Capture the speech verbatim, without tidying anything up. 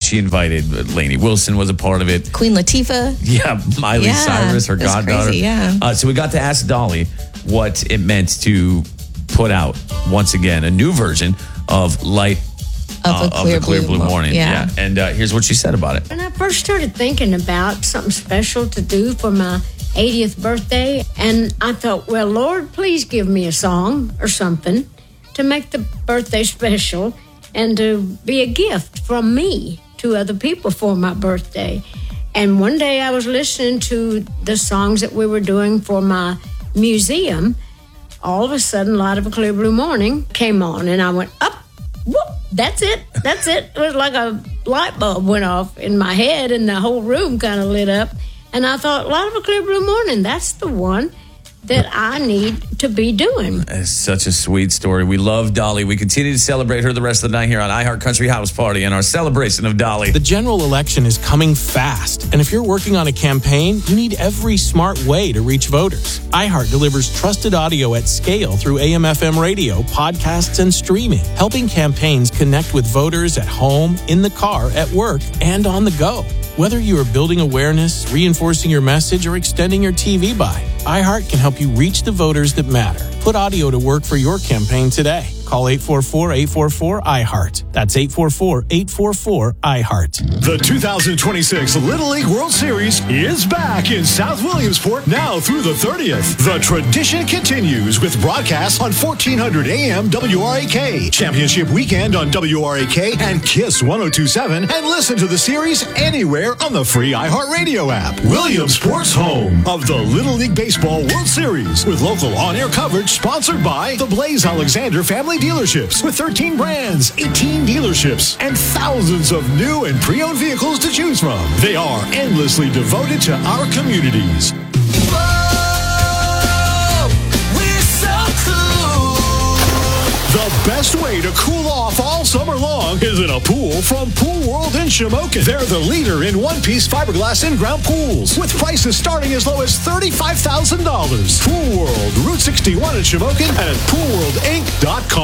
she invited. Lainey Wilson was a part of it. Queen Latifah. Yeah, Miley Yeah, Cyrus, her that's goddaughter. crazy, yeah. Uh, so we got to ask Dolly what it meant to put out, once again, a new version of Light Of a uh, Clear of the Clear Blue Blue, Mo- Morning. yeah. And uh, here's what she said about it. When I first started thinking about something special to do for my eightieth birthday, and I thought, well, Lord, please give me a song or something to make the birthday special and to be a gift from me to other people for my birthday. And one day I was listening to the songs that we were doing for my museum. All of a sudden, Light of a Clear Blue Morning came on, and I went, up, whoop, that's it, that's it. It was like a light bulb went off in my head, and the whole room kind of lit up. And I thought, Light of a Clear Blue Morning, that's the one that I need to be doing. It's such a sweet story. We love Dolly. We continue to celebrate her the rest of the night here on iHeart Country House Party and our celebration of Dolly. The general election is coming fast, and if you're working on a campaign, you need every smart way to reach voters. iHeart delivers trusted audio at scale through A M F M radio, podcasts, and streaming, helping campaigns connect with voters at home, in the car, at work, and on the go. Whether you are building awareness, reinforcing your message, or extending your T V buy, iHeart can help you reach the voters that matter. Put audio to work for your campaign today. Call eight four four, eight four four, I heart. That's eight four four, eight four four, I heart. The two thousand twenty-six Little League World Series is back in South Williamsport now through the thirtieth. The tradition continues with broadcasts on fourteen hundred A M W R A K, Championship Weekend on W R A K and KISS one oh two point seven, and listen to the series anywhere on the free iHeartRadio app. Williamsport's home of the Little League Baseball World Series with local on-air coverage sponsored by the Blaze Alexander Family Dealerships with thirteen brands, eighteen dealerships, and thousands of new and pre-owned vehicles to choose from. They are endlessly devoted to our communities. Whoa, we're so cool. The best way to cool off all summer long is in a pool from Pool World in Shamokin. They're the leader in one-piece fiberglass in-ground pools with prices starting as low as thirty-five thousand dollars. Pool World, Route sixty-one in Shamokin and at pool world inc dot com.